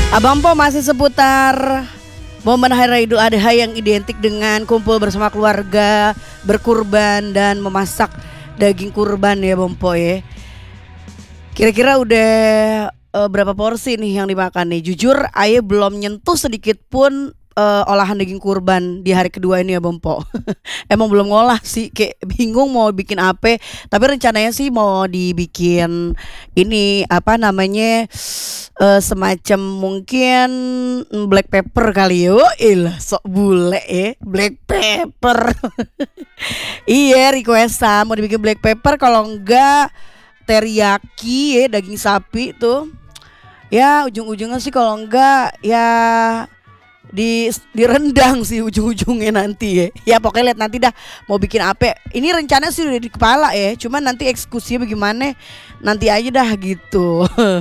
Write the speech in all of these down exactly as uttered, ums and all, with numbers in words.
Abang Po masih seputar momen Hari Raya Idul Adha yang identik dengan kumpul bersama keluarga, berkurban dan memasak daging kurban ya Bang Po ya. Kira-kira udah uh, berapa porsi nih yang dimakan nih? Jujur Aye belum nyentuh sedikit pun uh, olahan daging kurban di hari kedua ini ya Bang Po. Emang belum ngolah sih, kayak bingung mau bikin apa. Tapi rencananya sih mau dibikin ini apa namanya uh, semacam mungkin black pepper kali yo. Ilah sok bule ya, black pepper. Iya requestan mau dibikin black pepper, kalau enggak teriyaki ya, daging sapi tuh. Ya ujung-ujungnya sih kalau enggak ya di direndang sih ujung-ujungnya nanti ya. Ya pokoknya lihat nanti dah mau bikin apa. Ini rencana sih udah di kepala ya, cuman nanti eksekusinya bagaimana nanti aja dah gitu.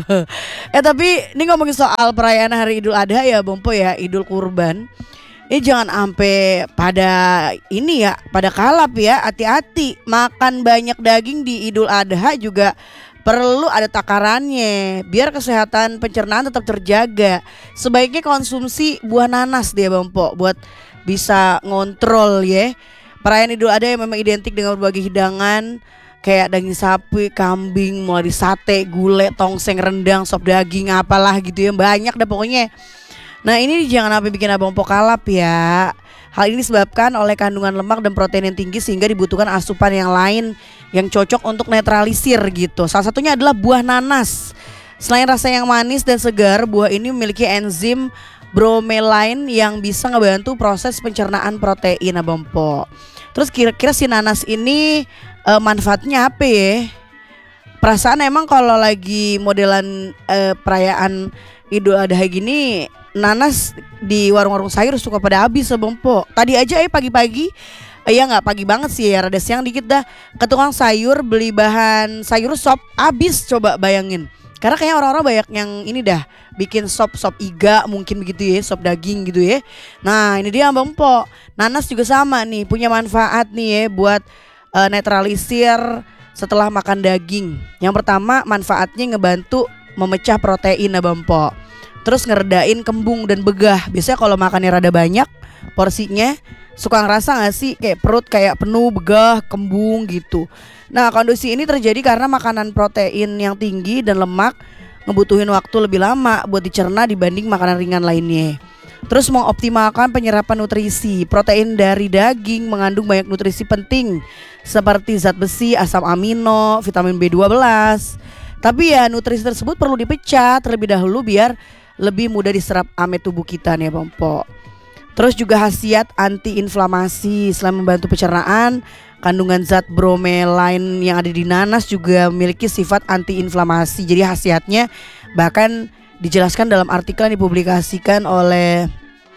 Eh tapi ini ngomongin soal perayaan Hari Idul Adha ya Bang Po ya, Idul Kurban. Ini jangan sampai pada ini ya, pada kalap ya, hati-hati. Makan banyak daging di Idul Adha juga perlu ada takarannya biar kesehatan pencernaan tetap terjaga. Sebaiknya konsumsi buah nanas dia Bang Po buat bisa ngontrol ya. Perayaan Idul Adha yang memang identik dengan berbagai hidangan kayak daging sapi, kambing, mulai di sate, gulai, tongseng, rendang, sop daging, apalah gitu ya, banyak dah pokoknya. Nah ini jangan sampai bikin Abang Po kalap ya. Hal ini disebabkan oleh kandungan lemak dan protein yang tinggi sehingga dibutuhkan asupan yang lain yang cocok untuk netralisir gitu. Salah satunya adalah buah nanas. Selain rasa yang manis dan segar, buah ini memiliki enzim bromelain yang bisa ngebantu proses pencernaan protein Abang Po. Terus kira-kira si nanas ini e, manfaatnya apa ya? Perasaan emang kalau lagi modelan e, perayaan Idul Adha gini, nanas di warung-warung sayur suka pada habis Bang Po. Tadi aja eh pagi-pagi, eh, ya nggak pagi banget sih ya, rada siang dikit dah ke tukang sayur beli bahan sayur sop habis, coba bayangin. Karena kayaknya orang-orang banyak yang ini dah bikin sop sop iga mungkin begitu ya, sop daging gitu ya. Nah ini dia Bang Po, nanas juga sama nih, punya manfaat nih ya buat uh, netralisir setelah makan daging. Yang pertama manfaatnya ngebantu memecah protein Bang Po. Terus ngeredain kembung dan begah. Biasanya kalau makannya rada banyak porsinya, suka ngerasa gak sih kayak perut kayak penuh, begah, kembung gitu. Nah kondisi ini terjadi karena makanan protein yang tinggi dan lemak ngebutuhin waktu lebih lama buat dicerna dibanding makanan ringan lainnya. Terus mengoptimalkan penyerapan nutrisi. Protein dari daging mengandung banyak nutrisi penting seperti zat besi, asam amino, vitamin B dua belas. Tapi ya nutrisi tersebut perlu dipecah terlebih dahulu biar lebih mudah diserap ame tubuh kita nih Bang Po. Terus juga khasiat anti-inflamasi. Selain membantu pencernaan, kandungan zat bromelain yang ada di nanas juga memiliki sifat anti-inflamasi. Jadi khasiatnya bahkan dijelaskan dalam artikel yang dipublikasikan oleh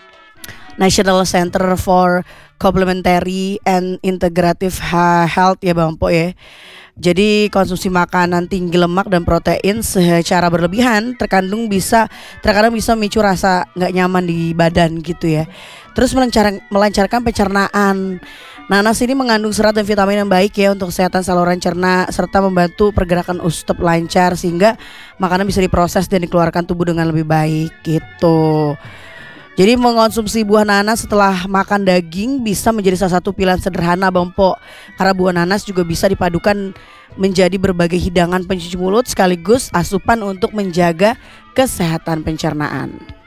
National Center for Complementary and Integrative Health ya Bang Po ya. Jadi konsumsi makanan tinggi lemak dan protein secara berlebihan terkandung bisa terkadang bisa memicu rasa nggak nyaman di badan gitu ya. Terus melancar, melancarkan pencernaan. Nanas ini mengandung serat dan vitamin yang baik ya untuk kesehatan saluran cerna serta membantu pergerakan usus lancar sehingga makanan bisa diproses dan dikeluarkan tubuh dengan lebih baik gitu. Jadi mengonsumsi buah nanas setelah makan daging bisa menjadi salah satu pilihan sederhana Bang Po. Karena buah nanas juga bisa dipadukan menjadi berbagai hidangan pencuci mulut sekaligus asupan untuk menjaga kesehatan pencernaan.